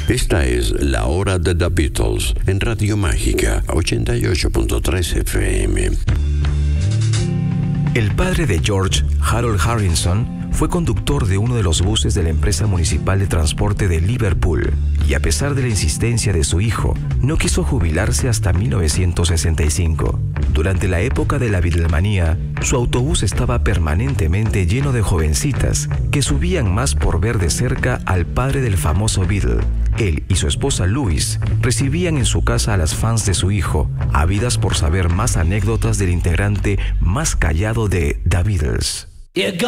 Esta es La Hora de The Beatles en Radio Mágica 88.3 FM. El padre de George, Harold Harrison, fue conductor de uno de los buses de la empresa municipal de transporte de Liverpool y, a pesar de la insistencia de su hijo, no quiso jubilarse hasta 1965. Durante la época de la Beatlemanía, su autobús estaba permanentemente lleno de jovencitas que subían más por ver de cerca al padre del famoso Beatle. Él y su esposa Louise recibían en su casa a las fans de su hijo, ávidas por saber más anécdotas del integrante más callado de The Beatles.